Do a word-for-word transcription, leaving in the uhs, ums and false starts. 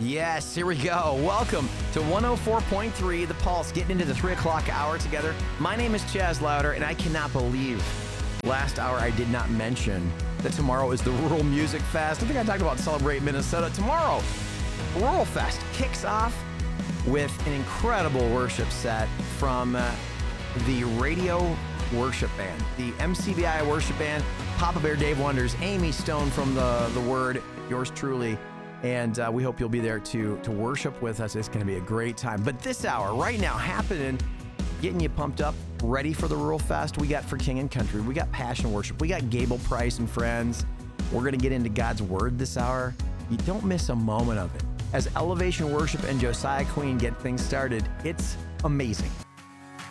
Yes, here we go. Welcome to one oh four point three The Pulse, getting into the three o'clock hour together. My name is Chaz Louder, and I cannot believe last hour I did not mention that tomorrow is the Rural Music Fest. I think I talked about Celebrate Minnesota. Tomorrow, Rural Fest kicks off with an incredible worship set from uh, the Radio Worship Band, the M C B I Worship Band, Papa Bear Dave Wonders, Amy Stone from the, the Word, yours truly. And uh, we hope you'll be there to, to worship with us. It's going to be a great time. But this hour, right now, happening, getting you pumped up, ready for the Rural Fest. We got For King and Country. We got Passion Worship. We got Gable Price and friends. We're going to get into God's Word this hour. You don't miss a moment of it. As Elevation Worship and Josiah Queen get things started, it's amazing.